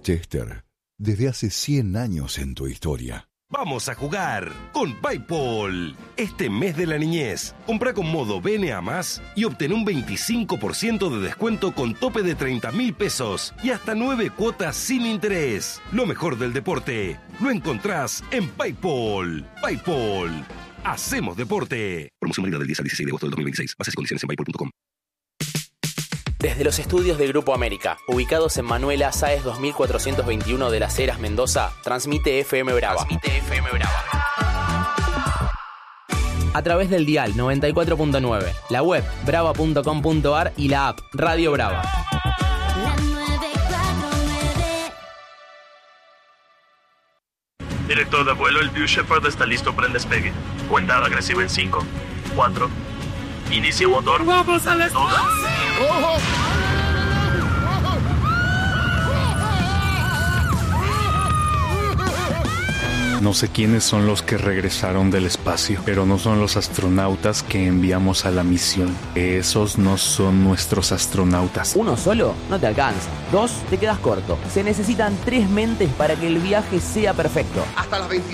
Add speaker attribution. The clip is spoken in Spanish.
Speaker 1: Chester, desde hace 100 años en tu historia.
Speaker 2: Vamos a jugar con PayPal. Este mes de la niñez, compra con modo BNA+ y obtén un 25% de descuento con tope de 30.000 pesos y hasta 9 cuotas sin interés. Lo mejor del deporte lo encontrás en PayPal. PayPal. Hacemos deporte. Promoción válida del 10 al 16 de agosto del 2026. Bases y condiciones en paypal.com.
Speaker 3: Desde los estudios de Grupo América, ubicados en Manuela Sáez 2421 de Las Heras, Mendoza, transmite FM Brava. A través del dial 94.9, la web brava.com.ar y la app Radio Brava.
Speaker 4: Director de vuelo, el View Shepard está listo para el despegue. Cuenta agresiva en 5, 4. Inicia motor. ¡Vamos al espacio!
Speaker 5: No sé quiénes son los que regresaron del espacio, pero no son los astronautas que enviamos a la misión. Esos no son nuestros astronautas.
Speaker 6: Uno solo no te alcanza. 2, te quedas corto. Se necesitan 3 mentes para que el viaje sea perfecto.
Speaker 7: Hasta las 20.